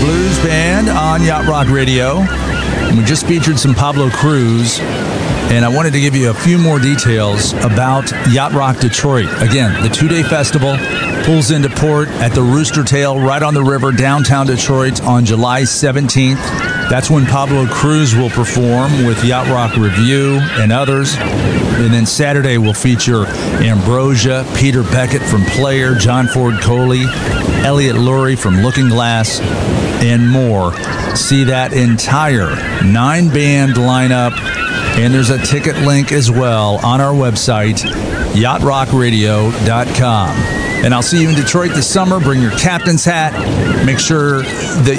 Blues Band on Yacht Rock Radio. And we just featured some Pablo Cruz, and I wanted to give you a few more details about Yacht Rock Detroit. Again, the two-day festival pulls into port at the Rooster Tail right on the river, downtown Detroit, on July 17th. That's when Pablo Cruz will perform with Yacht Rock Review and others. And then Saturday will feature Ambrosia, Peter Beckett from Player, John Ford Coley, Elliot Lurie from Looking Glass, and more. See that entire 9-band lineup, and there's a ticket link as well on our website, yachtrockradio.com. And I'll see you in Detroit this summer. Bring your captain's hat. Make sure that